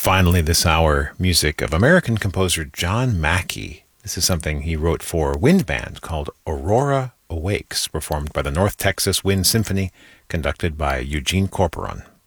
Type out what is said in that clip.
finally, this hour, music of American composer John Mackey. This is something he wrote for wind band called Aurora Awakes, performed by the North Texas Wind Symphony, conducted by Eugene Corporon.